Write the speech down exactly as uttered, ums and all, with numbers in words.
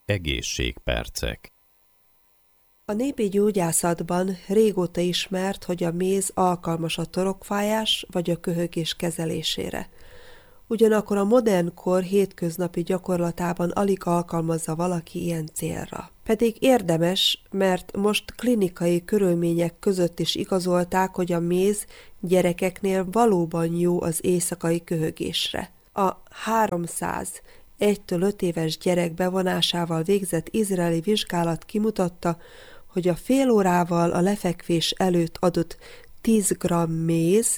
Egészségpercek. A népi gyógyászatban régóta ismert, hogy a méz alkalmas a torokfájás vagy a köhögés kezelésére. Ugyanakkor a modern kor hétköznapi gyakorlatában alig alkalmazza valaki ilyen célra. Pedig érdemes, mert most klinikai körülmények között is igazolták, hogy a méz gyerekeknél valóban jó az éjszakai köhögésre. A háromszáz egytől öt éves gyerek bevonásával végzett izraeli vizsgálat kimutatta, hogy a fél órával a lefekvés előtt adott tíz gramm méz